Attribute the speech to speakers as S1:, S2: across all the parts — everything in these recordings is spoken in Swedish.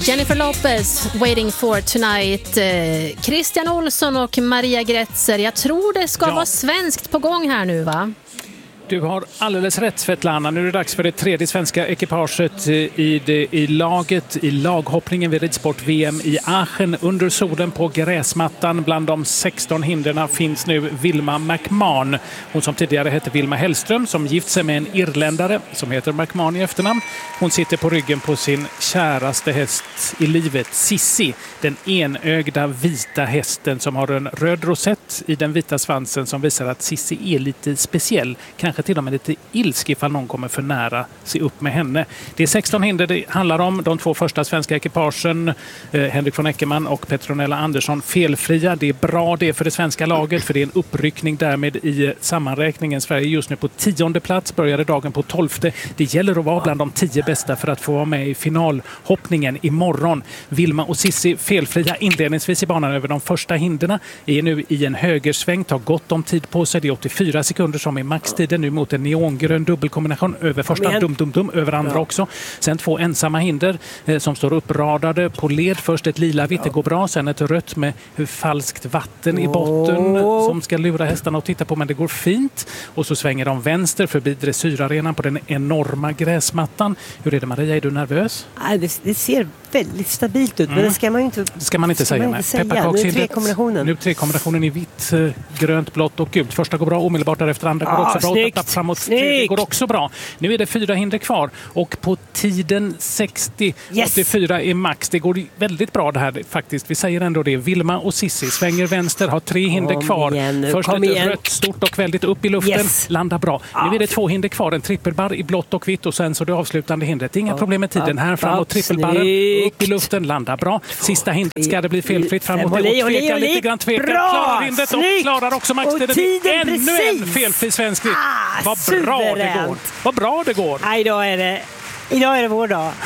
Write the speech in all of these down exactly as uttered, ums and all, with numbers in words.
S1: Jennifer Lopez, Waiting for Tonight. Eh, Christian Olsson och Maria Gretzer. Jag tror det ska ja. vara svenskt på gång här nu, va?
S2: Du har alldeles rätt, Svetlana. Nu är det dags för det tredje svenska ekipaget i, det, i laget i laghoppningen vid ridsport-V M i Aachen under solen på gräsmattan. Bland de sexton hinderna finns nu Vilma McMahon. Hon som tidigare hette Vilma Hellström, som gift sig med en irländare som heter McMahon i efternamn. Hon sitter på ryggen på sin käraste häst i livet, Sissi. Den enögda vita hästen som har en röd rosett i den vita svansen som visar att Sissi är lite speciell. Kanske till och med lite ilsk ifall någon kommer för nära se upp med henne. Det är sexton hinder det handlar om. De två första svenska ekipagen, eh, Henrik von Eckermann och Petronella Andersson, felfria. Det är bra det för det svenska laget, för det är en uppryckning därmed i sammanräkningen. Sverige just nu på tionde plats, började dagen på tolfte. Det gäller att vara bland de tio bästa för att få vara med i finalhoppningen imorgon. Vilma och Sissi felfria inledningsvis i banan över de första hinderna. Är nu i en högersväng, tar gott om tid på sig. Det är åttiofyra sekunder som är maxtiden nu mot en neongrön dubbelkombination över första, dum dum dum, över andra ja. också. Sen två ensamma hinder eh, som står uppradade på led. Först ett lila vitt, det går bra. Sen ett rött med hur falskt vatten i botten oh. som ska lura hästarna att titta på, men det går fint. Och så svänger de vänster förbi dressyrarenan på den enorma gräsmattan. Hur är det, Maria? Är du nervös?
S3: Nej, det, det ser väldigt stabilt ut, mm. men det ska man ju inte,
S2: det ska man inte säga.
S3: Man inte säga. Nu är tre kombinationen.
S2: Nu tre kombinationen i vitt, grönt, blått och gult. Första går bra, omedelbart därefter andra går ah, också bra. Framåt det går också bra. Nu är det fyra hinder kvar och på tiden sextio
S3: yes.
S2: åttiofyra är max. Det går väldigt bra det här faktiskt. Vi säger ändå det. Vilma och Sissi svänger vänster, har tre hinder Kom kvar.
S3: Igen,
S2: Först
S3: Kom
S2: ett
S3: igen.
S2: rött stort och väldigt upp i luften. Yes. Landar bra. Ah. Nu är det två hinder kvar. En trippelbar i blått och vitt och sen så det avslutande hindret. Inga ah. problem med tiden. Här framåt trippelbarren. Upp i luften, landar bra. Sista hindret ska det bli felfritt framåt. Och tvekar lite grann, tvekar. Klarar hindret och klarar också maxtiden. Ännu en felfri svensk.
S3: Ah,
S2: Vad bra det går. Vad bra det går.
S3: Nej, idag är det, idag är det vår dag.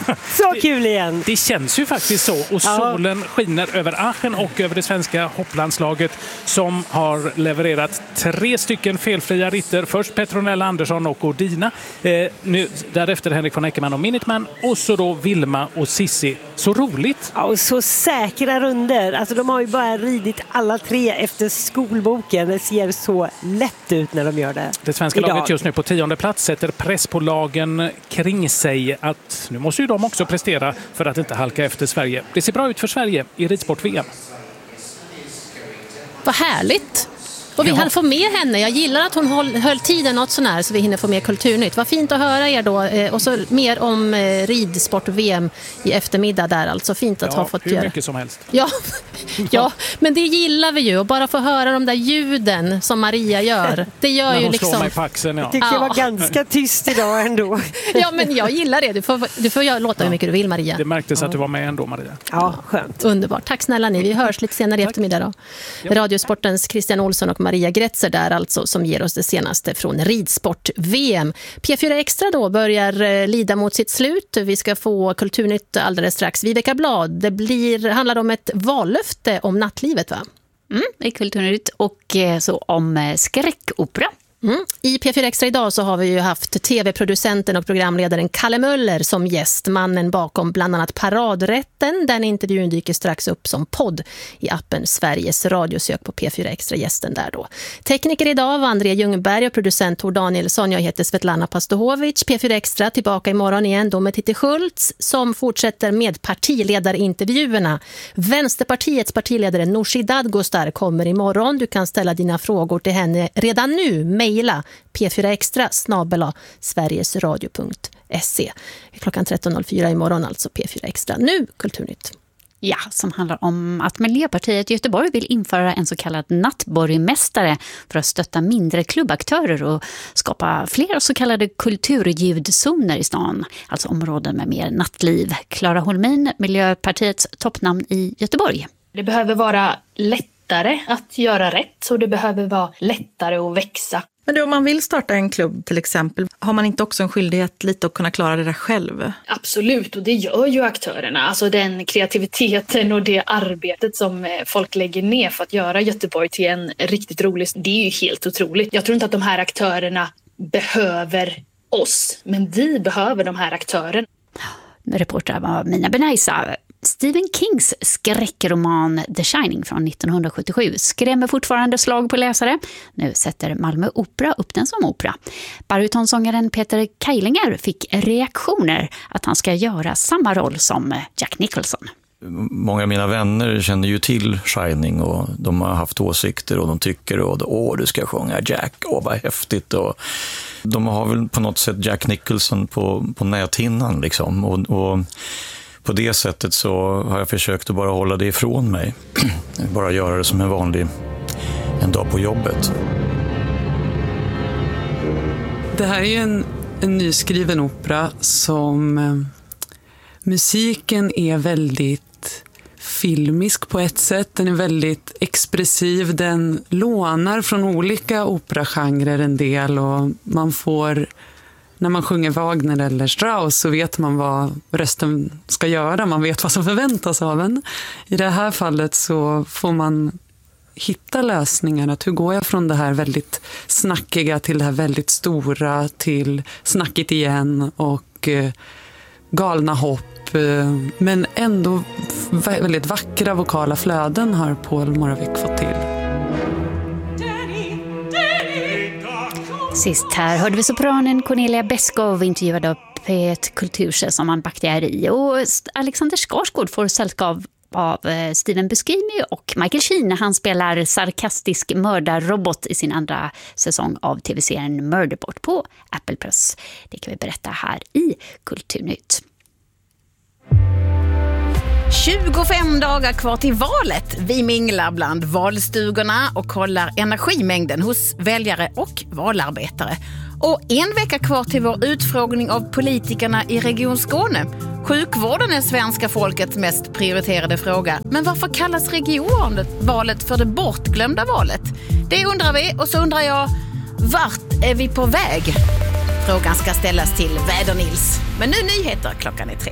S3: Så kul igen.
S2: Det känns ju faktiskt så. Och solen ja. skiner över Aachen och över det svenska hopplandslaget som har levererat tre stycken felfria ritter. Först Petronella Andersson och Ordina. Eh, nu, därefter Henrik von Eckermann och Minuteman. Och så då Vilma och Sissi. Så roligt.
S3: Ja, och så säkra runder. Alltså de har ju bara ridit alla tre efter skolboken. Det ser så lätt ut när de gör det.
S2: Det svenska idag. Laget just nu på tionde plats sätter press på lagen kring sig att nu måste ju de också prestera för att inte halka efter Sverige. Det ser bra ut för Sverige i ridsport-V M.
S1: Vad härligt! Och vi hann få med henne. Jag gillar att hon höll, höll tiden något sån här så vi hinner få med kulturnytt. Vad fint att höra er då. Eh, och så mer om eh, ridsport-V M i eftermiddag där. Alltså fint att
S2: ja,
S1: ha fått
S2: hur
S1: göra.
S2: mycket som helst.
S1: Ja. ja, men det gillar vi ju. Och bara få höra de där ljuden som Maria gör. Det gör
S2: när
S1: ju
S2: hon
S1: liksom...
S2: slår mig på axeln, ja.
S3: Jag tycker det var ganska tyst idag ändå.
S1: ja, men jag gillar det. Du får, du får göra, låta hur mycket du vill, Maria.
S2: Det märktes att du var med ändå, Maria.
S3: Ja, skönt.
S1: Underbart. Tack snälla ni. Vi hörs lite senare i eftermiddag då. Ja. Radiosportens Christian Olsson och Maria Gretzer där alltså, som ger oss det senaste från ridsport-V M. P fyra Extra då börjar lida mot sitt slut. Vi ska få kulturnytt alldeles strax. Viveka Blad, det blir, handlar om ett vallöfte om nattlivet, va?
S4: Mm, det är kulturnytt och så om skräckopera.
S1: Mm. I P fyra Extra idag så har vi ju haft tv-producenten och programledaren Kalle Möller som gäst, mannen bakom bland annat Paradrätten. Den intervjun dyker strax upp som podd i appen Sveriges Radio. Sök på P fyra Extra, gästen där då. Tekniker idag var André Ljungberg och producent Tor Danielsson. Jag heter Svetlana Pastohovic. P fyra Extra tillbaka imorgon igen då med Titti Schultz som fortsätter med partiledarintervjuerna. Vänsterpartiets partiledare Nooshi Dadgostar kommer imorgon. Du kan ställa dina frågor till henne redan nu. Mejla p fyra extra snabel-a sverigesradio punkt se. Klockan tretton noll fyra imorgon alltså P fyra Extra. Nu Kulturnytt.
S4: Ja, som handlar om att Miljöpartiet i Göteborg vill införa en så kallad nattborgmästare för att stötta mindre klubbaktörer och skapa fler så kallade kulturljudzoner i stan. Alltså områden med mer nattliv. Clara Holmin, Miljöpartiets toppnamn i Göteborg.
S5: Det behöver vara lättare att göra rätt och det behöver vara lättare att växa.
S6: Men då, om man vill starta en klubb till exempel, har man inte också en skyldighet lite att kunna klara det där själv?
S5: Absolut, och det gör ju aktörerna. Alltså den kreativiteten och det arbetet som folk lägger ner för att göra Göteborg till en riktigt rolig, det är ju helt otroligt. Jag tror inte att de här aktörerna behöver oss, men vi behöver de här aktörerna.
S4: Reportrar var Mina Benaisa. Stephen Kings skräckroman The Shining från nittonhundrasjuttiosju skrämmer fortfarande slag på läsare. Nu sätter Malmö Opera upp den som opera. Barytonsångaren Peter Keilinger fick reaktioner att han ska göra samma roll som Jack Nicholson.
S7: Många av mina vänner känner ju till Shining och de har haft åsikter och de tycker att åh, du ska sjunga Jack, åh vad häftigt. Och de har väl på något sätt Jack Nicholson på, på näthinnan liksom. Och, och på det sättet så har jag försökt att bara hålla det ifrån mig. Bara göra det som en vanlig en dag på jobbet.
S8: Det här är ju en, en nyskriven opera som eh, musiken är väldigt filmisk på ett sätt. Den är väldigt expressiv. Den lånar från olika operagenrer en del och man får, när man sjunger Wagner eller Strauss så vet man vad rösten ska göra. Man vet vad som förväntas av en. I det här fallet så får man hitta lösningar. Att hur går jag från det här väldigt snackiga till det här väldigt stora till snackigt igen och eh, galna hopp. Men ändå väldigt vackra vokala flöden har Paul Moravec fått till.
S4: Sist här hörde vi sopranen Cornelia Beskov intervjuad av P ett Kulturse som han Bakhtiari. Och Alexander Skarsgård får sällskap av Steven Buscemi och Michael Sheen. Han spelar sarkastisk mördarrobot i sin andra säsong av tv-serien Murderbot på Apple Plus. Det kan vi berätta här i Kulturnytt.
S9: tjugofem dagar kvar till valet. Vi minglar bland valstugorna och kollar energimängden hos väljare och valarbetare. Och en vecka kvar till vår utfrågning av politikerna i Region Skåne. Sjukvården är svenska folkets mest prioriterade fråga. Men varför kallas regionvalet för det bortglömda valet? Det undrar vi, och så undrar jag, vart är vi på väg? Frågan ska ställas till Väder-Nils. Men nu nyheter, klockan är tre.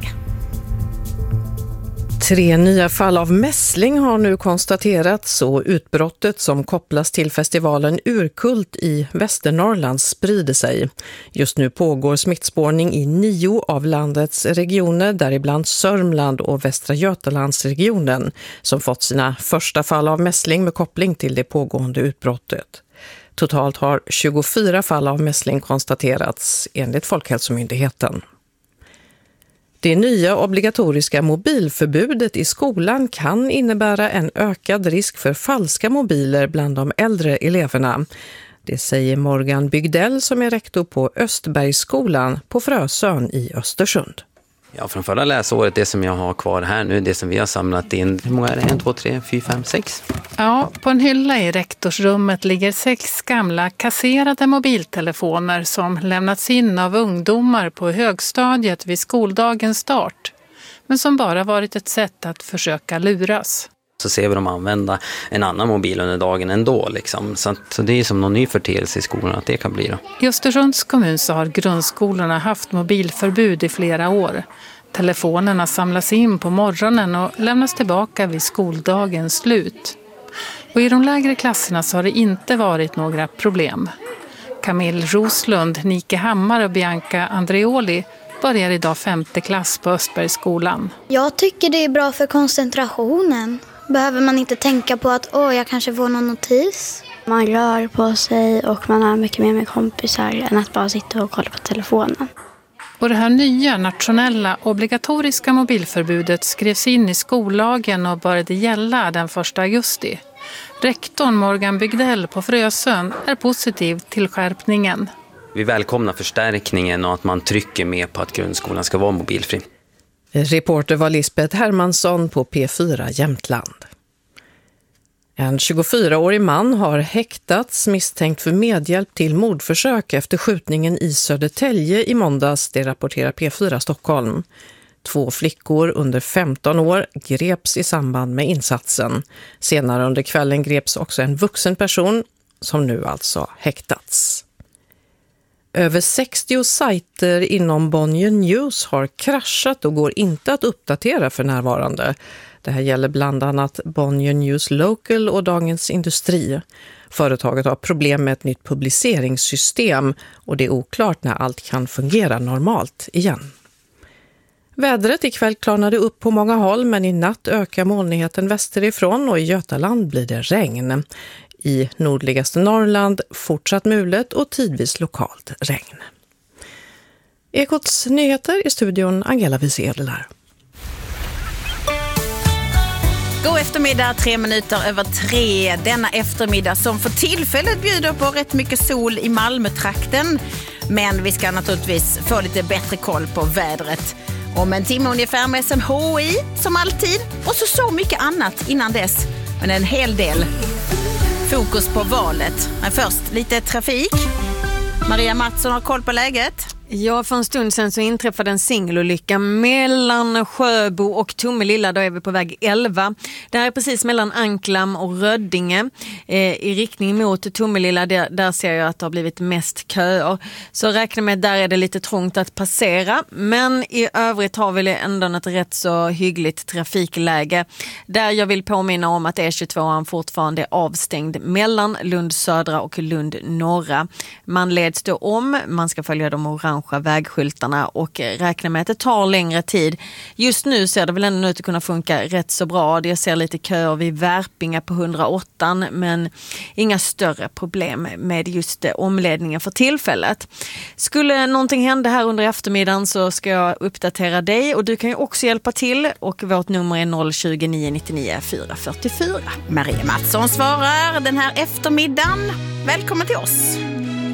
S10: Tre nya fall av mässling har nu konstaterats och utbrottet som kopplas till festivalen Urkult i Västernorrland sprider sig. Just nu pågår smittspårning i nio av landets regioner, däribland Sörmland och Västra Götalandsregionen, som fått sina första fall av mässling med koppling till det pågående utbrottet. Totalt har tjugofyra fall av mässling konstaterats enligt Folkhälsomyndigheten. Det nya obligatoriska mobilförbudet i skolan kan innebära en ökad risk för falska mobiler bland de äldre eleverna. Det säger Morgan Bygdell som är rektor på Östbergsskolan på Frösön i Östersund.
S11: Ja, från förra läsåret, det som jag har kvar här nu, det som vi har samlat in. Hur många är det? En, två, tre, fyra, fem, sex?
S12: Ja, på en hylla i rektorsrummet ligger sex gamla kasserade mobiltelefoner som lämnats in av ungdomar på högstadiet vid skoldagens start. Men som bara varit ett sätt att försöka luras.
S11: Så ser vi dem använda en annan mobil under dagen ändå. Liksom. Så, att, så det är som någon ny förteelse i skolan att det kan bli då.
S12: I Östersunds kommun så har grundskolorna haft mobilförbud i flera år. Telefonerna samlas in på morgonen och lämnas tillbaka vid skoldagens slut. Och i de lägre klasserna så har det inte varit några problem. Camille Roslund, Nike Hammar och Bianca Andreoli börjar idag femte klass på Östbergsskolan.
S13: Jag tycker det är bra för koncentrationen. Behöver man inte tänka på att åh, jag kanske får någon notis.
S14: Man rör på sig och man har mycket mer med kompisar än att bara sitta och kolla på telefonen.
S12: Och det här nya nationella obligatoriska mobilförbudet skrevs in i skollagen och började gälla den första augusti. Rektorn Morgan Bygdell på Frösön är positiv till skärpningen.
S11: Vi välkomnar förstärkningen och att man trycker mer på att grundskolan ska vara mobilfri.
S10: Reporter var Lisbeth Hermansson på P fyra Jämtland. En tjugofyraårig man har häktats misstänkt för medhjälp till mordförsök efter skjutningen i Södertälje i måndags, det rapporterar P fyra Stockholm. Två flickor under femton år greps i samband med insatsen. Senare under kvällen greps också en vuxen person som nu alltså häktats. Över sextio sajter inom Bonnier News har kraschat och går inte att uppdatera för närvarande. Det här gäller bland annat Bonnier News Local och Dagens Industri. Företaget har problem med ett nytt publiceringssystem och det är oklart när allt kan fungera normalt igen. Vädret ikväll klarnade upp på många håll, men i natt ökar molnigheten västerifrån och i Götaland blir det regn. I nordligaste Norrland fortsatt mulet och tidvis lokalt regn. Ekots nyheter i studion Angela Wiesedelar.
S9: God eftermiddag, tre minuter över tre. Denna eftermiddag som för tillfället bjuder på rätt mycket sol i Malmötrakten. Men vi ska naturligtvis få lite bättre koll på vädret. Om en timme ungefär med S M H I som alltid. Och så så mycket annat innan dess. Men en hel del fokus på valet. Men först lite trafik. Maria Mattsson har koll på läget.
S15: Ja, för en stund sedan så inträffade en singelolycka mellan Sjöbo och Tomelilla. Då är vi på väg elva. Det här är precis mellan Anklam och Röddinge. Eh, I riktning mot Tomelilla, där, där ser jag att det har blivit mest köer. Så räkna med att där är det lite trångt att passera. Men i övrigt har vi ändå ett rätt så hyggligt trafikläge. Där jag vill påminna om att E tjugotvå fortfarande är avstängd mellan Lund södra och Lund norra. Man leds då om, man ska följa de orange vägskyltarna och räkna med att det tar längre tid. Just nu ser det väl ändå ut att kunna funka rätt så bra. Jag ser lite köer vid Värpinga på hundraåtta, men inga större problem med just omledningen för tillfället. Skulle någonting hända här under eftermiddagen så ska jag uppdatera dig, och du kan ju också hjälpa till, och vårt nummer är noll tjugo nio nittionio fyra fyrtiofyra.
S9: Maria Mattsson svarar den här eftermiddagen. Välkommen till oss.